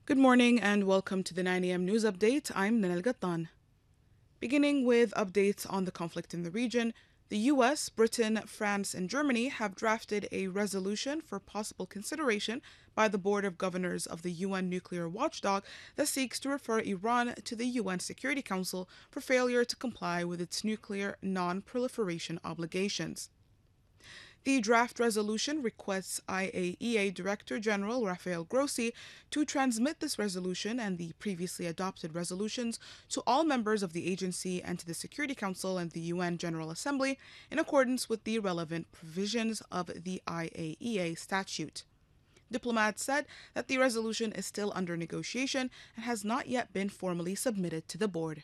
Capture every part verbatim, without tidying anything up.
Good morning and welcome to the nine a m news update. I'm Nanel Gattan. Beginning with updates on the conflict in the region, the U S, Britain, France, and Germany have drafted a resolution for possible consideration by the Board of Governors of the U N nuclear watchdog that seeks to refer Iran to the U N Security Council for failure to comply with its nuclear non-proliferation obligations. The draft resolution requests I A E A Director General Rafael Grossi to transmit this resolution and the previously adopted resolutions to all members of the agency and to the Security Council and the U N General Assembly in accordance with the relevant provisions of the I A E A statute. Diplomats said that the resolution is still under negotiation and has not yet been formally submitted to the board.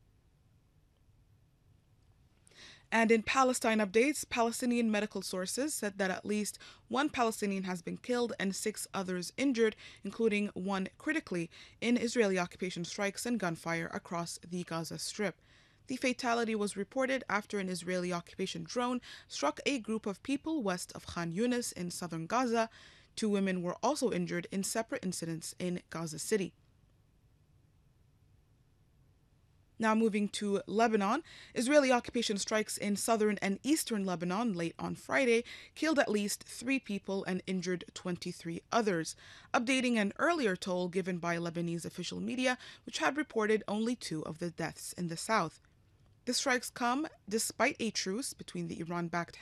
And in Palestine updates, Palestinian medical sources said that at least one Palestinian has been killed and six others injured, including one critically, in Israeli occupation strikes and gunfire across the Gaza Strip. The fatality was reported after an Israeli occupation drone struck a group of people west of Khan Yunis in southern Gaza. Two women were also injured in separate incidents in Gaza City. Now moving to Lebanon, Israeli occupation strikes in southern and eastern Lebanon late on Friday killed at least three people and injured twenty-three others, updating an earlier toll given by Lebanese official media, which had reported only two of the deaths in the south. The strikes come despite a truce between the Iran-backed